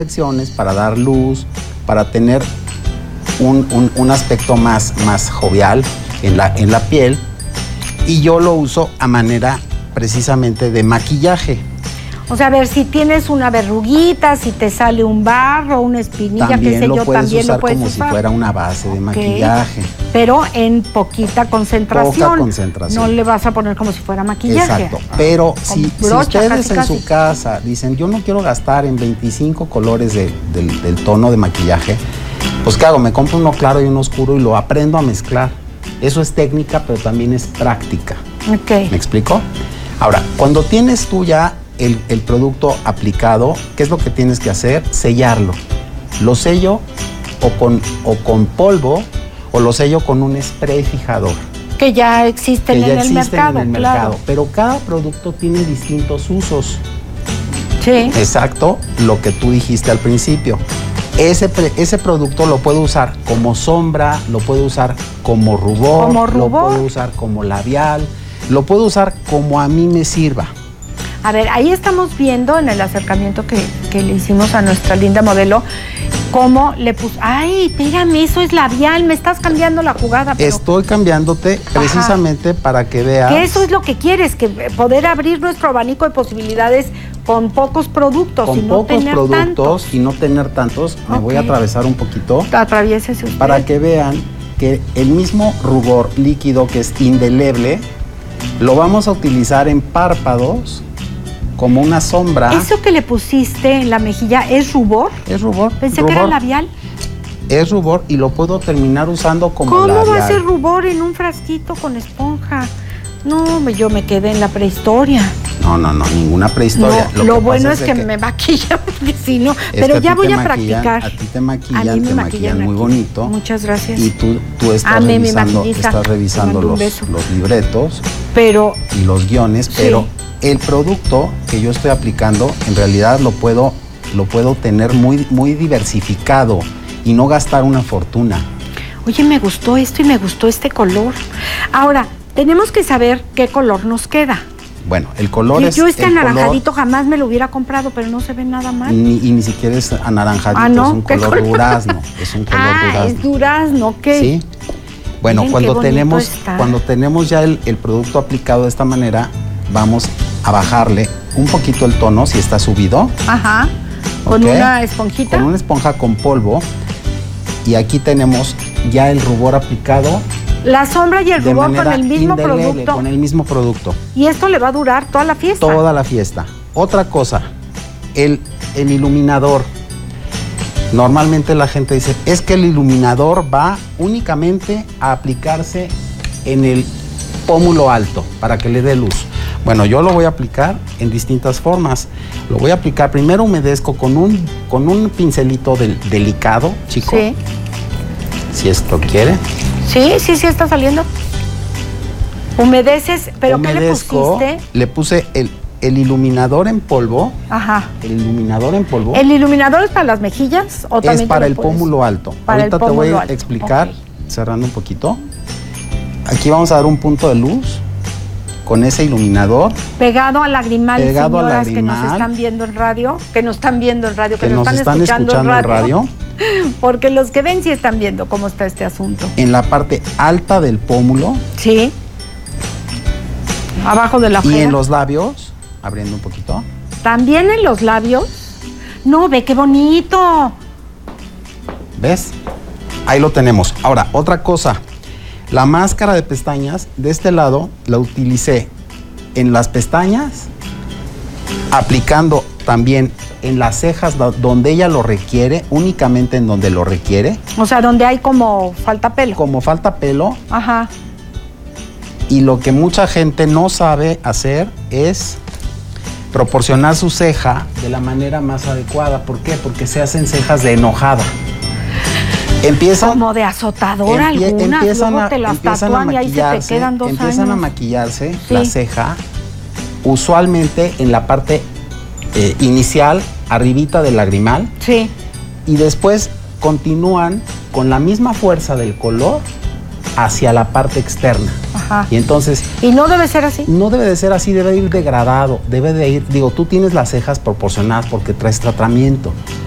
para dar luz, para tener un aspecto más jovial en la piel, y yo lo uso a manera precisamente de maquillaje. O sea, a ver, si tienes una verruguita, si te sale un barro, una espinilla, también qué sé yo, también lo puedes como usar. Si fuera una base de maquillaje. Pero en poquita concentración. Poca concentración. No le vas a poner como si fuera maquillaje. Exacto. Pero si ustedes casi, en su casa dicen, yo no quiero gastar en 25 colores del tono de maquillaje, pues ¿qué hago? Me compro uno claro y uno oscuro y lo aprendo a mezclar. Eso es técnica, pero también es práctica. Ok. ¿Me explico? Ahora, cuando tienes tú ya el producto aplicado, ¿qué es lo que tienes que hacer? Sellarlo. Lo sello o con polvo, o lo sello con un spray fijador. Que ya existen en el mercado. Claro. Pero cada producto tiene distintos usos. Sí. Exacto, lo que tú dijiste al principio. Ese producto lo puedo usar como sombra, lo puedo usar como rubor, lo puedo usar como labial, lo puedo usar como a mí me sirva. A ver, ahí estamos viendo en el acercamiento que le hicimos a nuestra linda modelo, cómo le puso, ay, espérame, eso es labial, me estás cambiando la jugada. Pero... Estoy cambiándote precisamente para que veas. Que eso es lo que quieres, que poder abrir nuestro abanico de posibilidades con pocos productos. Con pocos productos y no tener tantos. Me voy a atravesar un poquito. Atraviésese usted. Para que vean que el mismo rubor líquido, que es indeleble, lo vamos a utilizar en párpados como una sombra. ¿Eso que le pusiste en la mejilla es rubor? Es rubor. Pensé que era labial. Es rubor y lo puedo terminar usando como labial. ¿Cómo va a ser rubor en un frasquito con esponja? No, yo me quedé en la prehistoria. No, ninguna prehistoria. No, lo bueno es que me maquilla, porque si no, pero ya voy a practicar. A ti te maquillan muy bonito. Muchas gracias. Y tú estás revisando los libretos y los guiones, pero el producto que yo estoy aplicando, en realidad lo puedo tener muy diversificado y no gastar una fortuna. Oye, me gustó esto y me gustó este color. Ahora, tenemos que saber qué color nos queda. Bueno, el color es... Yo este anaranjadito jamás me lo hubiera comprado, pero no se ve nada mal. Ni siquiera es anaranjadito, ¿no? Es un color durazno. Es un color durazno. Es durazno, ok. Sí. Bueno, miren cuando tenemos ya el producto aplicado de esta manera, vamos a bajarle un poquito el tono si está subido. Ajá. Con una esponjita. Con una esponja con polvo. Y aquí tenemos ya el rubor aplicado. La sombra y el rubor con el mismo producto. Con el mismo producto. ¿Y esto le va a durar toda la fiesta? Toda la fiesta. Otra cosa, el iluminador. Normalmente la gente dice, es que el iluminador va únicamente a aplicarse en el pómulo alto para que le dé luz. Bueno, yo lo voy a aplicar en distintas formas. Lo voy a aplicar, primero humedezco con un pincelito delicado, chico. Sí. Si esto quiere. Sí, está saliendo. Humedeces, ¿pero qué le pusiste? Le puse el iluminador en polvo. Ajá. El iluminador en polvo. ¿El iluminador es para las mejillas o también? Es para el pómulo alto. Ahorita te voy a explicar, cerrando un poquito. Aquí vamos a dar un punto de luz con ese iluminador. Pegado al lagrimal, señoras que nos están viendo en radio, que nos están escuchando en radio. Porque los que ven sí están viendo cómo está este asunto. En la parte alta del pómulo. Sí. Abajo de la ojera. Y en los labios, abriendo un poquito. ¿También en los labios? No, ve qué bonito. ¿Ves? Ahí lo tenemos. Ahora, otra cosa. La máscara de pestañas, de este lado, la utilicé en las pestañas, aplicando también en las cejas donde ella lo requiere, únicamente en donde lo requiere. O sea, donde hay como falta pelo. Como falta pelo. Ajá. Y lo que mucha gente no sabe hacer es proporcionar su ceja de la manera más adecuada. ¿Por qué? Porque se hacen cejas de enojada. Como de azotadora algunas, luego te las tatúan y ahí se te quedan 2 años. Empiezan a maquillarse la ceja, usualmente en la parte inicial, arribita del lagrimal. Sí. Y después continúan con la misma fuerza del color hacia la parte externa. Ajá. Y entonces... ¿Y no debe ser así? No debe de ser así, debe de ir degradado, debe de ir... Digo, tú tienes las cejas proporcionadas porque traes tratamiento.